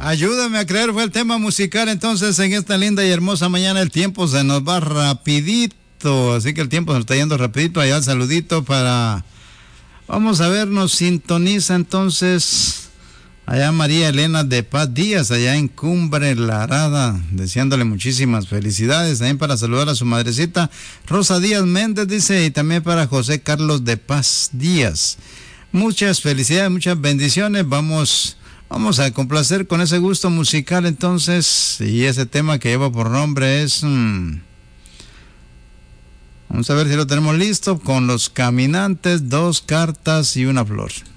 Ayúdame a creer, fue el tema musical. Entonces, en esta linda y hermosa mañana, el tiempo se nos va rapidito. Así que el tiempo se nos está yendo rapidito. Allá el saludito para... Vamos a ver, nos sintoniza entonces allá María Elena de Paz Díaz, allá en Cumbre La Arada, deseándole muchísimas felicidades. También para saludar a su madrecita Rosa Díaz Méndez, dice, y también para José Carlos de Paz Díaz. Muchas felicidades, muchas bendiciones. Vamos a complacer con ese gusto musical entonces, y ese tema que lleva por nombre es... Vamos a ver si lo tenemos listo, con Los Caminantes, 2 cartas y una flor.